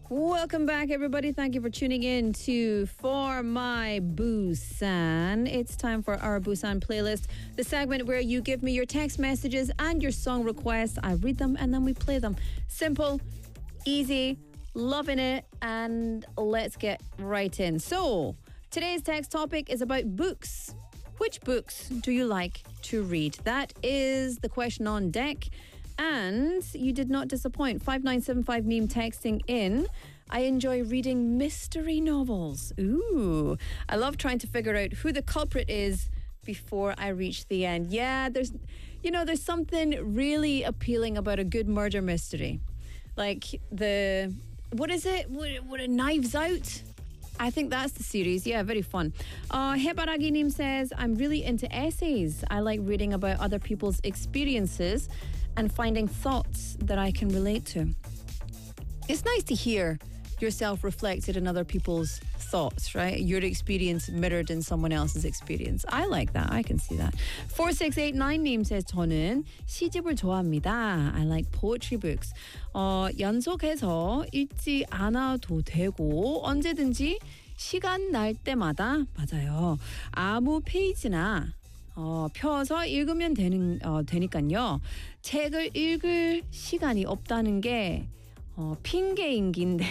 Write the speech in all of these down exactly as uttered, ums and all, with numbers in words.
Welcome back, everybody. Thank you for tuning in to For My Busan. It's time for our Busan playlist, the segment where you give me your text messages and your song requests. I read them and then we play them. Simple, easy, loving it, and let's get right in. So, today's text topic is about books. Which books do you like to read? That is the question on deck. And you did not disappoint. five nine seven five meme texting in. I enjoy reading mystery novels. Ooh. I love trying to figure out who the culprit is before I reach the end. Yeah, there's, you know, there's something really appealing about a good murder mystery. Like the, what is it? What, what a Knives Out? I think that's the series. Yeah, very fun. Uh, Hebaraginim says, I'm really into essays. I like reading about other people's experiences and finding thoughts that I can relate to. It's nice to hear yourself reflected in other people's thoughts, right? Your experience mirrored in someone else's experience. I like that. I can see that. four six eight nine name says, 저는 시집을 좋아합니다. I like poetry books. 어, 연속해서 읽지 않아도 되고 언제든지 시간 날 때마다 맞아요. 아무 페이지나 어, 펴서 읽으면 되는, 어, 되니까요. 책을 읽을 시간이 없다는 게 어, 핑계인 긴데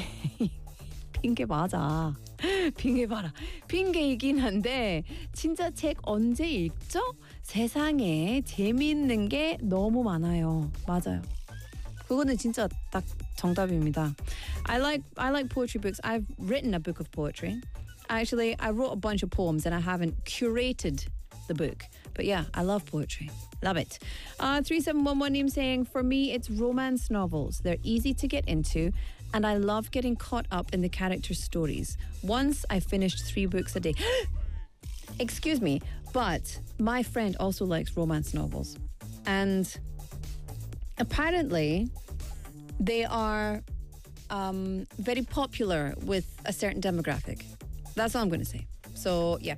핑계 맞아. 핑계 봐라. 핑계이긴 한데 진짜 책 언제 읽죠? 세상에 재미있는 게 너무 많아요. 맞아요. 그거는 진짜 딱 정답입니다. I like I like poetry books. I've written a book of poetry. Actually, I wrote a bunch of poems and I haven't curated the book. But yeah, I love poetry. Love it. Uh, three seven one one name saying, for me, it's romance novels. They're easy to get into, and I love getting caught up in the characters' stories. Once I finished three books a day. Excuse me, but my friend also likes romance novels. And apparently, they are um, very popular with a certain demographic. That's all I'm going to say. So, yeah.